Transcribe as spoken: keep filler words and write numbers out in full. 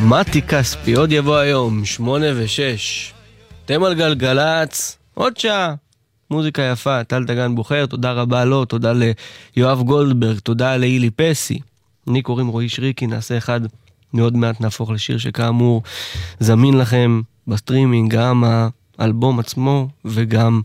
מתי כספי, עוד יבוא היום, שמונה ושש. אתם על גלגלץ, עוד שעה. מוזיקה יפה, טל דגן בוחר, תודה רבה לו, תודה ליואב גולדברג, תודה לאילי פסי. אני קוראים רועי שריקי, נעשה אחד, מאוד מעט נהפוך לשיר שכאמור זמין לכם בסטרימינג, גם האלבום עצמו וגם